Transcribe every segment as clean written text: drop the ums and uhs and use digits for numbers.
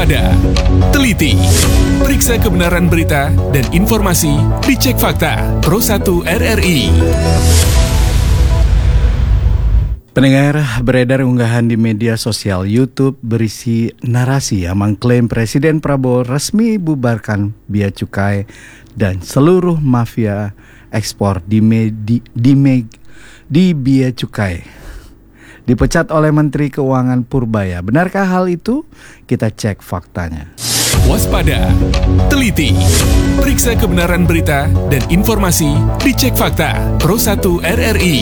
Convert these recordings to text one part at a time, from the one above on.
Waspada, teliti, periksa kebenaran berita dan informasi dicek fakta Pro 1 RRI. Pendengar, beredar unggahan di media sosial YouTube berisi narasi yang mengklaim Presiden Prabowo resmi bubarkan Bea Cukai dan seluruh mafia ekspor di Bea Cukai dipecat oleh Menteri Keuangan Purbaya. Benarkah hal itu? Kita cek faktanya. Waspada, teliti, periksa kebenaran berita dan informasi dicek fakta Pro 1 RRI.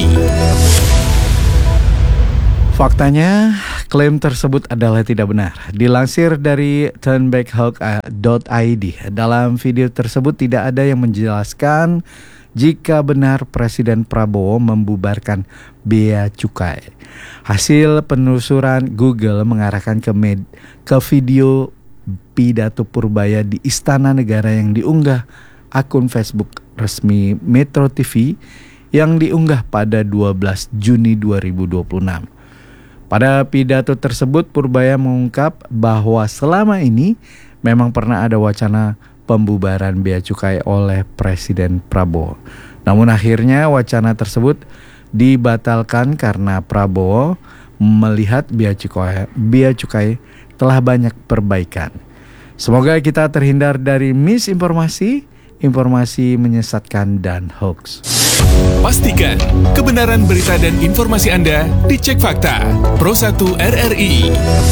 Faktanya, klaim tersebut adalah tidak benar. Dilansir dari turnbackhawk.id, dalam video tersebut tidak ada yang menjelaskan jika benar Presiden Prabowo membubarkan Bea Cukai. Hasil penelusuran Google mengarahkan ke video pidato Purbaya di Istana Negara yang diunggah akun Facebook resmi Metro TV yang diunggah pada 12 Juni 2026. Pada pidato tersebut, Purbaya mengungkap bahwa selama ini memang pernah ada wacana pembubaran Bea Cukai oleh Presiden Prabowo. Namun akhirnya wacana tersebut dibatalkan karena Prabowo melihat Bea Cukai telah banyak perbaikan. Semoga kita terhindar dari misinformasi, informasi menyesatkan dan hoax. Pastikan kebenaran berita dan informasi Anda dicek fakta Pro 1 RRI.